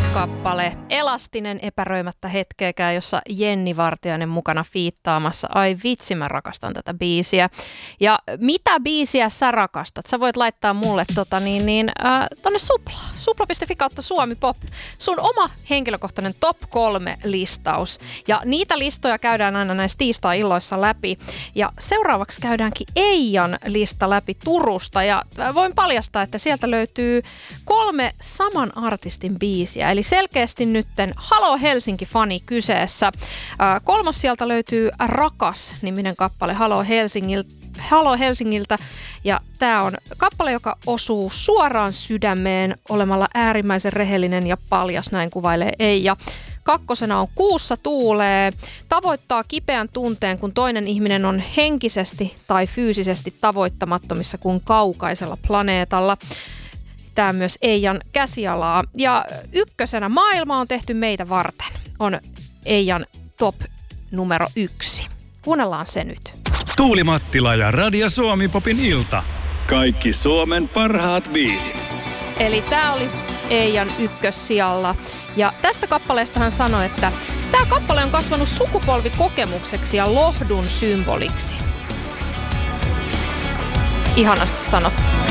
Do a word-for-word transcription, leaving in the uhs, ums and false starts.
kappale, elastinen epäröimättä hetkeäkään, jossa Jenni Vartiainen mukana fiittaamassa. Ai vitsi, mä rakastan tätä biisiä. Ja mitä biisiä sä rakastat? Sä voit laittaa mulle tota niin, niin, äh, tonne Supla. Supla piste fi kautta Suomi Pop. Sun oma henkilökohtainen top kolme listaus. Ja niitä listoja käydään aina näissä tiistai-illoissa läpi. Ja seuraavaksi käydäänkin Eijan lista läpi Turusta. Ja voin paljastaa, että sieltä löytyy kolme saman artistin biisiä. Eli selkeästi nytten Halo Helsinki-fani kyseessä. Äh, kolmas sieltä löytyy Rakas-niminen kappale Halo Helsingiltä. Halo Helsingiltä. Ja tää on kappale, joka osuu suoraan sydämeen olemalla äärimmäisen rehellinen ja paljas, näin kuvailee Eija. Kakkosena on Kuussa tuulee. Tavoittaa kipeän tunteen, kun toinen ihminen on henkisesti tai fyysisesti tavoittamattomissa kuin kaukaisella planeetalla. Tämä myös Eijan käsialaa. Ja ykkösenä Maailma on tehty meitä varten on Eijan top numero yksi. Kuunnellaan se nyt. Tuuli Mattila ja Radio Suomi Popin ilta. Kaikki Suomen parhaat biisit. Eli tää oli Eijan ykkössijalla. Ja tästä kappaleesta hän sanoi, että tää kappale on kasvanut sukupolvikokemukseksi ja lohdun symboliksi. Ihanasti sanottu.